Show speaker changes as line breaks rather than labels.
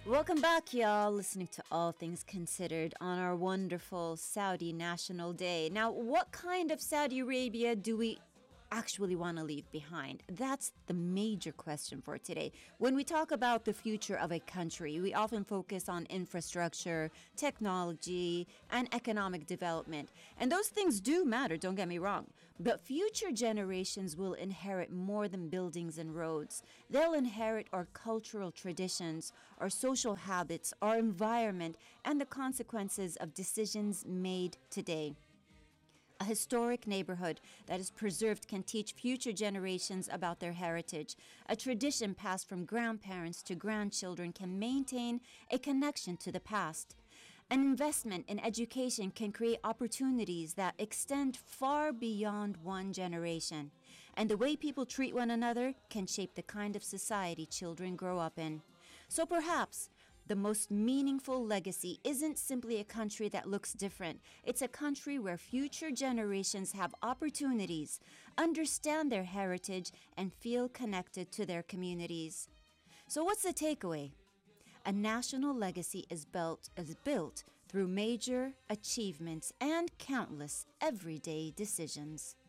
Welcome back, y'all, listening to All Things Considered on our wonderful Saudi National Day. Now, what kind of Saudi Arabia do we actually want to leave behind? That's the major question for today. When we talk about the future of a country, we often focus on infrastructure, technology, and economic development. And those things do matter, don't get me wrong. But future generations will inherit more than buildings and roads. They'll inherit our cultural traditions, our social habits, our environment, and the consequences of decisions made today. A historic neighborhood that is preserved can teach future generations about their heritage. A tradition passed from grandparents to grandchildren can maintain a connection to the past. An investment in education can create opportunities that extend far beyond one generation. And the way people treat one another can shape the kind of society children grow up in. So perhaps the most meaningful legacy isn't simply a country that looks different. It's a country where future generations have opportunities, understand their heritage, and feel connected to their communities. So what's the takeaway? A national legacy is built through major achievements and countless everyday decisions.